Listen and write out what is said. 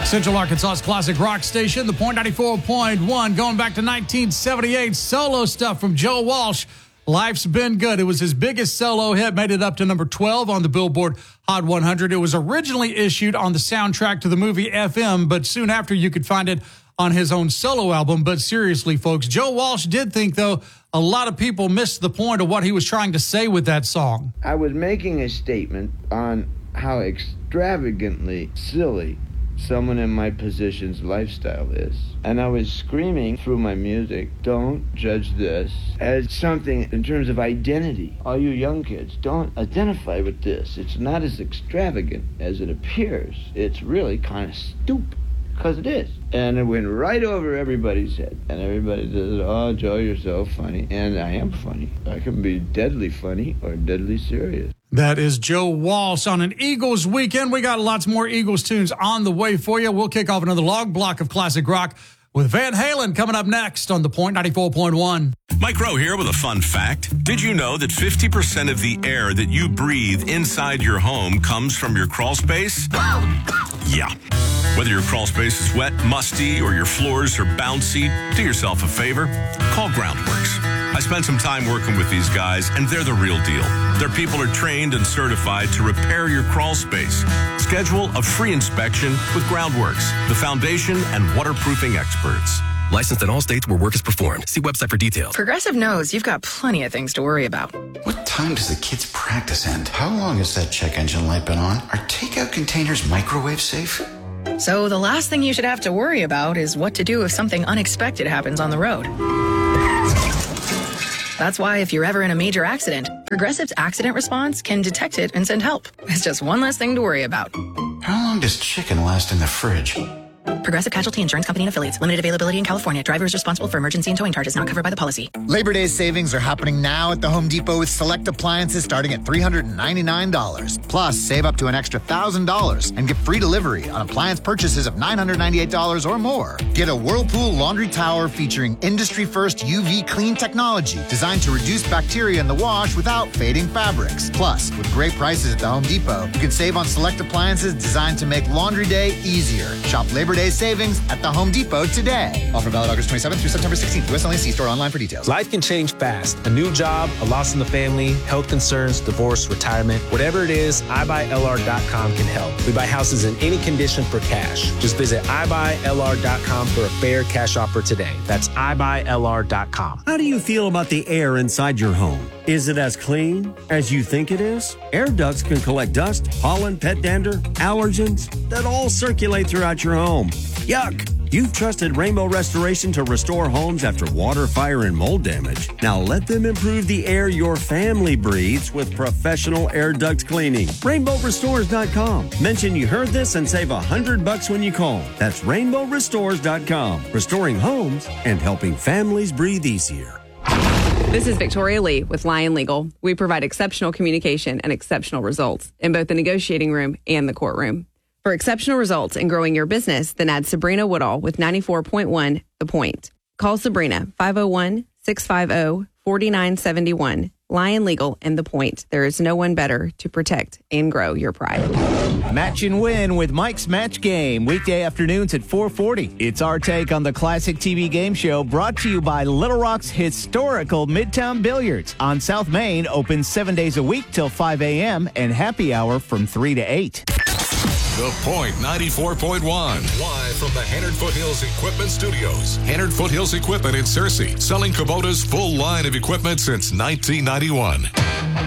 Central Arkansas's classic rock station, the Point 94.1, going back to 1978. Solo stuff from Joe Walsh. Life's Been Good. It was his biggest solo hit, made it up to number 12 on the Billboard Hot 100. It was originally issued on the soundtrack to the movie FM, but soon after you could find it on his own solo album. But seriously, folks, Joe Walsh did think, though, a lot of people missed the point of what he was trying to say with that song. I was making a statement on how extravagantly silly someone in my position's lifestyle is. And I was screaming through my music, don't judge this as something in terms of identity. All you young kids, don't identify with this. It's not as extravagant as it appears. It's really kind of stupid, because it is. And it went right over everybody's head. And everybody says, oh, Joe, you're so funny. And I am funny. I can be deadly funny or deadly serious. That is Joe Walsh on an Eagles weekend. We got lots more Eagles tunes on the way for you. We'll kick off another long block of classic rock with Van Halen coming up next on the Point 94.1. Mike Rowe here with a fun fact. Did you know that 50% of the air that you breathe inside your home comes from your crawl space? Yeah. Whether your crawl space is wet, musty, or your floors are bouncy, do yourself a favor. Call Groundworks. I spent some time working with these guys, and they're the real deal. Their people are trained and certified to repair your crawl space. Schedule a free inspection with Groundworks, the foundation and waterproofing experts. Licensed in all states where work is performed. See website for details. Progressive knows you've got plenty of things to worry about. What time does the kids' practice end? How long has that check engine light been on? Are takeout containers microwave safe? So the last thing you should have to worry about is what to do if something unexpected happens on the road. That's why if you're ever in a major accident, Progressive's accident response can detect it and send help. It's just one less thing to worry about. How long does chicken last in the fridge? Progressive Casualty Insurance Company and Affiliates. Limited availability in California. Driver is responsible for emergency and towing charges not covered by the policy. Labor Day savings are happening now at the Home Depot with select appliances starting at $399. Plus, save up to an extra $1,000 and get free delivery on appliance purchases of $998 or more. Get a Whirlpool laundry tower featuring industry-first UV clean technology designed to reduce bacteria in the wash without fading fabrics. Plus, with great prices at the Home Depot, you can save on select appliances designed to make laundry day easier. Shop Labor Day savings at the Home Depot today. Offer valid August 27th through September 16th. U.S. only. See store online for details. Life can change fast. A new job, a loss in the family, health concerns, divorce, retirement. Whatever it is, iBuyLR.com can help. We buy houses in any condition for cash. Just visit iBuyLR.com for a fair cash offer today. That's iBuyLR.com. How do you feel about the air inside your home? Is it as clean as you think it is? Air ducts can collect dust, pollen, pet dander, allergens that all circulate throughout your home. Yuck! You've trusted Rainbow Restoration to restore homes after water, fire, and mold damage. Now let them improve the air your family breathes with professional air duct cleaning. RainbowRestores.com. Mention you heard this and save $100 when you call. That's RainbowRestores.com. Restoring homes and helping families breathe easier. This is Victoria Lee with Lion Legal. We provide exceptional communication and exceptional results in both the negotiating room and the courtroom. For exceptional results in growing your business, then add Sabrina Woodall with 94.1 The Point. Call Sabrina, 501-650-4971. Lion Legal and The Point. There is no one better to protect and grow your pride. Match and Win with Mike's Match Game, weekday afternoons at 4:40. It's our take on the classic TV game show, brought to you by Little Rock's historical Midtown Billiards on South Main, open 7 days a week till 5 a.m. and happy hour from 3 to 8. The Point 94.1. Live from the Hannard Foothills Equipment Studios. Hannard Foothills Equipment in Searcy, selling Kubota's full line of equipment since 1991.